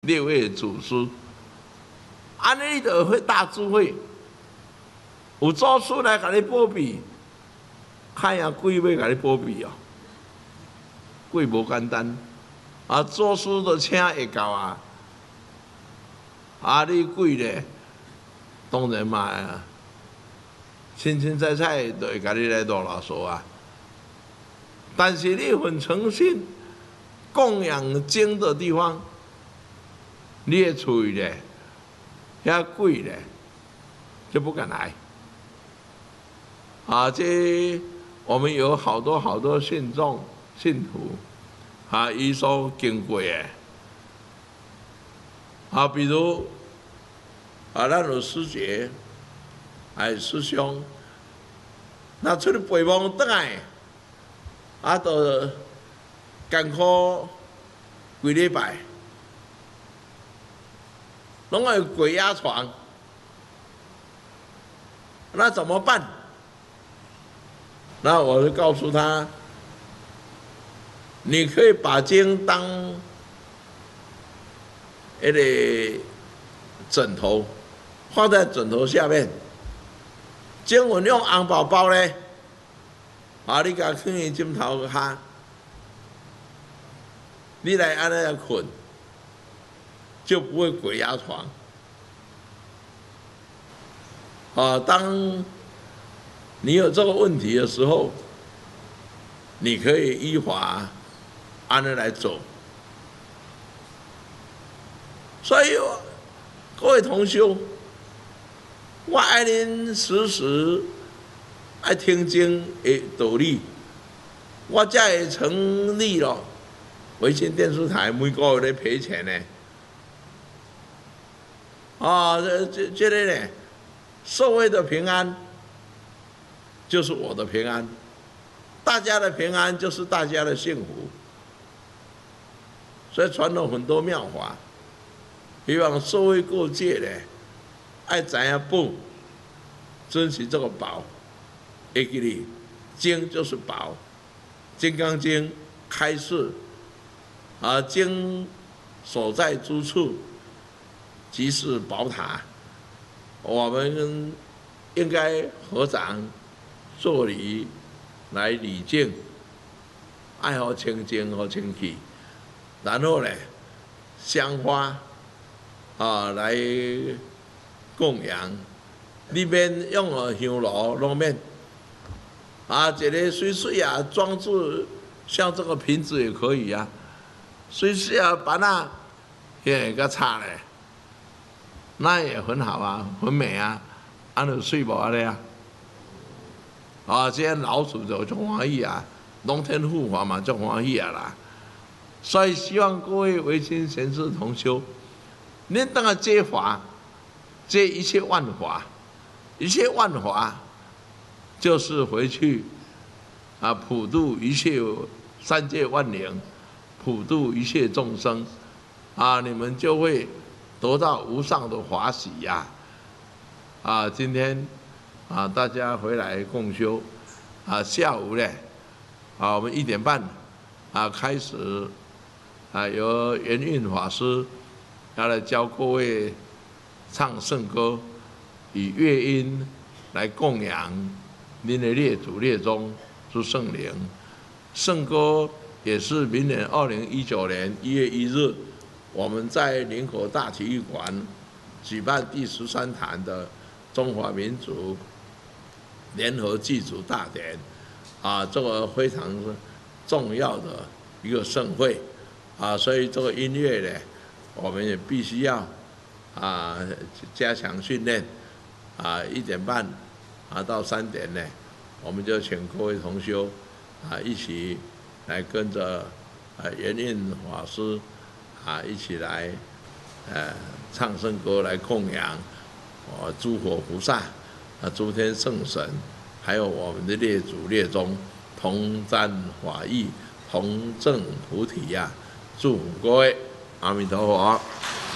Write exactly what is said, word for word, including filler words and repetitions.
六位祖师，安尼你就会大智慧。有祖师来甲你保庇，看呀鬼要甲你保庇哦，鬼无简单，啊祖师都请会到啊，啊你鬼咧，当然嘛，清清彩彩就会甲你来落老说啊。但是你很诚信，供养经的地方，你的厝咧，遐鬼咧，就不敢来。啊，这我们有好多好多信众、信徒，啊，伊所经过的，啊，比如啊，咱有师姐，还有师兄，那出去陪忙倒来，啊，都艰苦几礼拜，拢会鬼压床，那怎么办？那我就告诉他，你可以把经当那个枕头，放在枕头下面。经文用红包包呢，啊，你甲放喺枕头下，你来安尼来困，就不会鬼压床。啊，当你有这个问题的时候，你可以依法按着来走。所以，各位同修，我爱恁时时爱听经的道理，我才会成立了维新电视台，每个月咧赔钱呢。啊，这这这个呢，社会的平安。就是我的平安，大家的平安就是大家的幸福，所以传了很多妙法，希望社会各界呢，爱知影宝，珍惜这个宝，会记哩，经就是宝，《金刚经》开示，啊，经所在之处，即是宝塔，我们应该合掌。做礼来礼敬，爱好清净和清气，然后呢，香花啊来供养，里面用了香炉拢免，啊，一个水水啊装置，像这个瓶子也可以啊，水水啊把那也个插嘞，那也很好啊，很美啊，安尼水无安尼啊。啊，这些老鼠就足欢喜啊，龙天护法嘛，足欢喜啊啦。所以希望各位维新贤士同修，恁当个接法，接一切万法，一切万法就是回去啊，普度一切三界万灵，普度一切众生，啊，你们就会得到无上的法喜呀！啊，今天。啊，大家回来共修，啊，下午呢，啊，我们一点半，啊，开始，啊，由圆运法师要来教各位唱圣歌，以乐音来供养您的列祖列宗诸圣灵。圣歌也是明年二零一九年一月一日，我们在林口大体育馆举办第十三坛的中华民族联合祭祖大典，啊，这个非常重要的一个盛会，啊，所以这个音乐呢，我们也必须要啊加强训练，啊，一点半啊到三点呢，我们就请各位同修啊一起来跟着啊圆运法师啊一起来呃唱圣歌来供养啊诸佛菩萨。啊，诸天圣神，还有我们的列祖列宗，同沾法益，同证菩提呀、啊！祝福各位，阿弥陀佛。